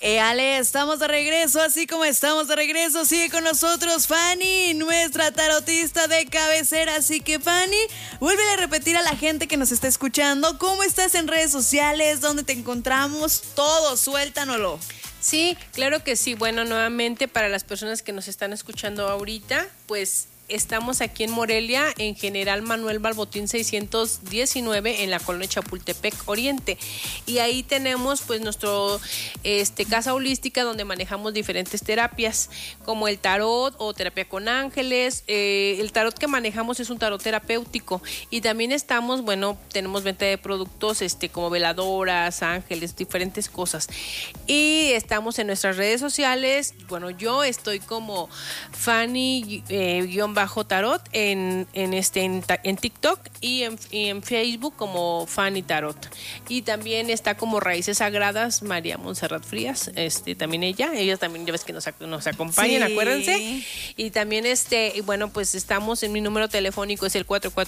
Ale, estamos de regreso, así como estamos de regreso, sigue con nosotros Fanny, nuestra tarotista de cabecera. Así que Fanny, vuélvele a repetir a la gente que nos está escuchando, ¿cómo estás en redes sociales? ¿Dónde te encontramos? Todo, suéltanoslo. Sí, claro que sí. Bueno, nuevamente para las personas que nos están escuchando ahorita, pues estamos aquí en Morelia, en General Manuel Balbotín 619, en la colonia Chapultepec Oriente. Y ahí tenemos pues nuestro casa holística, donde manejamos diferentes terapias, como el tarot o terapia con ángeles. El tarot que manejamos es un tarot terapéutico. Y también estamos, bueno, tenemos venta de productos como veladoras, ángeles, diferentes cosas. Y estamos en nuestras redes sociales. Bueno, yo estoy como Fanny bajo tarot en TikTok y en Facebook como Fanny Tarot. Y también está como Raíces Sagradas María Montserrat Frías, también ella también ya ves que nos acompañan, sí. Acuérdense. Y también bueno, pues estamos en mi número telefónico, es el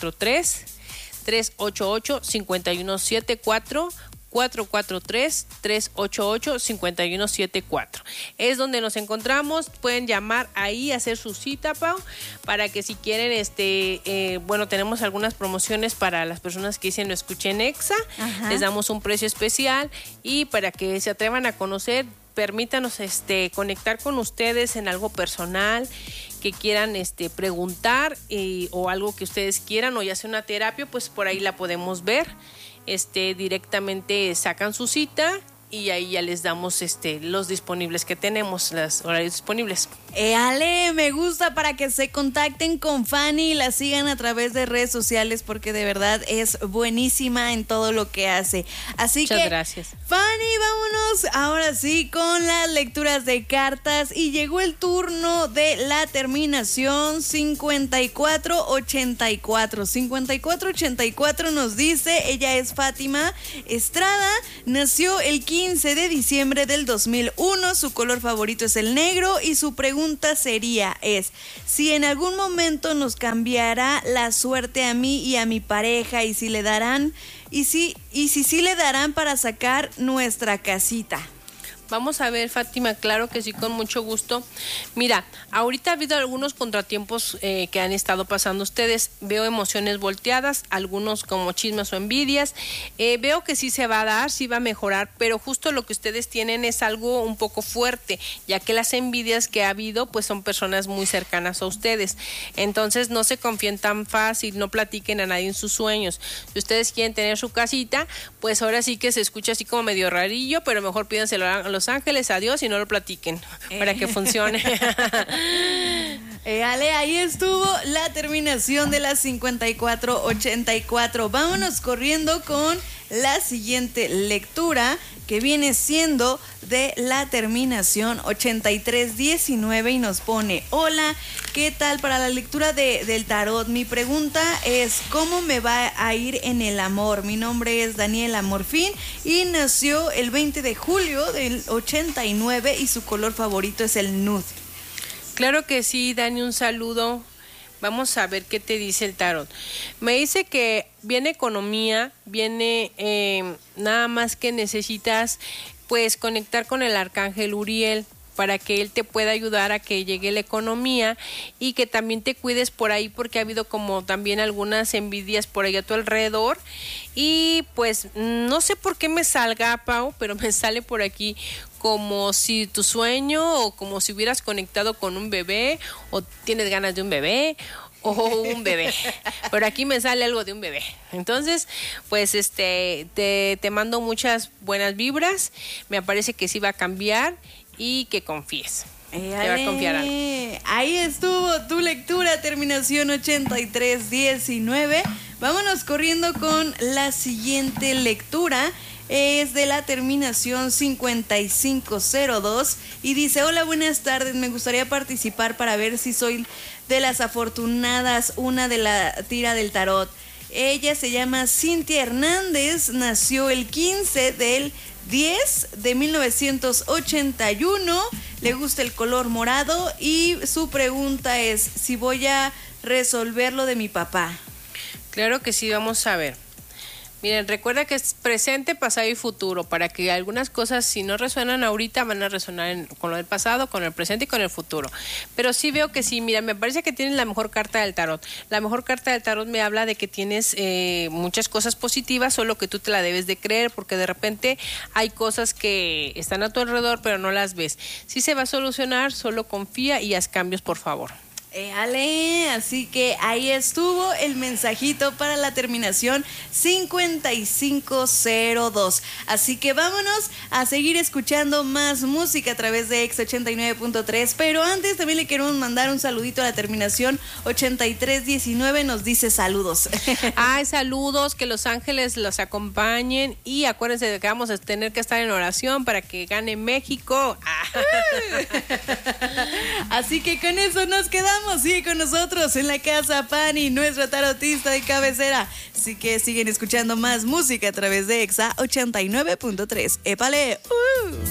443-388-5174, 443-388-5174. Es donde nos encontramos. Pueden llamar ahí, hacer su cita, Pau, para que si quieren, bueno, tenemos algunas promociones para las personas que dicen lo escuché en Exa. Ajá. Les damos un precio especial y para que se atrevan a conocer, permítanos conectar con ustedes en algo personal que quieran preguntar o algo que ustedes quieran, o ya sea una terapia, pues por ahí la podemos ver. Directamente sacan su cita y ahí ya les damos los disponibles que tenemos, los horarios disponibles. Ale, me gusta, para que se contacten con Fanny y la sigan a través de redes sociales, porque de verdad es buenísima en todo lo que hace. Así Muchas gracias. Fanny, vámonos ahora sí con las lecturas de cartas y llegó el turno de la terminación 5484. 5484 nos dice, ella es Fátima Estrada, nació el 15 de diciembre del 2001, su color favorito es el negro y su pregunta sería si en algún momento nos cambiará la suerte a mí y a mi pareja, y si le darán sí le darán para sacar nuestra casita. Vamos a ver, Fátima, claro que sí, con mucho gusto. Mira, ahorita ha habido algunos contratiempos que han estado pasando ustedes. Veo emociones volteadas, algunos como chismes o envidias. Veo que sí se va a dar, sí va a mejorar, pero justo lo que ustedes tienen es algo un poco fuerte, ya que las envidias que ha habido pues son personas muy cercanas a ustedes. Entonces no se confíen tan fácil, no platiquen a nadie en sus sueños. Si ustedes quieren tener su casita, pues ahora sí que se escucha así como medio rarillo, pero mejor pídanselo a Los Ángeles, a Dios, y no lo platiquen para que funcione. Ale, ahí estuvo la terminación de la 5484. Vámonos corriendo con la siguiente lectura, que viene siendo de la terminación 8319 y nos pone: hola, ¿qué tal? Para la lectura del tarot, mi pregunta es: ¿cómo me va a ir en el amor? Mi nombre es Daniela Morfín y nació el 20 de julio del 89 y su color favorito es el nude. Claro que sí, Dani, un saludo. Vamos a ver qué te dice el tarot. Me dice que viene economía, viene nada más que necesitas pues conectar con el arcángel Uriel para que él te pueda ayudar a que llegue la economía, y que también te cuides por ahí, porque ha habido como también algunas envidias por ahí a tu alrededor. Y pues no sé por qué me salga, Pau, pero me sale por aquí como si tu sueño, o como si hubieras conectado con un bebé, o tienes ganas de un bebé, o un bebé, pero aquí me sale algo de un bebé. Entonces, pues te mando muchas buenas vibras. Me parece que sí va a cambiar y que confíes. Te va a confiar algo. Ahí estuvo tu lectura, terminación 8319. Vámonos corriendo con la siguiente lectura. Es de la terminación 5502 y dice: hola, buenas tardes, me gustaría participar para ver si soy de las afortunadas, una de la tira del tarot. Ella se llama Cintia Hernández, nació el 15 del 10 de 1981, le gusta el color morado y su pregunta es si voy a resolver lo de mi papá. Claro que sí, vamos a ver. Miren, recuerda que es presente, pasado y futuro, para que algunas cosas, si no resuenan ahorita, van a resonar con lo del pasado, con el presente y con el futuro. Pero sí veo que sí, mira, me parece que tienes la mejor carta del tarot. La mejor carta del tarot me habla de que tienes muchas cosas positivas, solo que tú te la debes de creer, porque de repente hay cosas que están a tu alrededor, pero no las ves. Sí se va a solucionar, solo confía y haz cambios, por favor. Ale, así que ahí estuvo el mensajito para la terminación 5502. Así que vámonos a seguir escuchando más música a través de X89.3, pero antes también le queremos mandar un saludito a la terminación 8319, nos dice saludos. Ay, saludos, que los ángeles los acompañen y acuérdense de que vamos a tener que estar en oración para que gane México. Así que con eso nos quedamos. Sigue con nosotros en la casa Pani, nuestra tarotista de cabecera. Así que siguen escuchando más música a través de Exa 89.3. ¡Épale!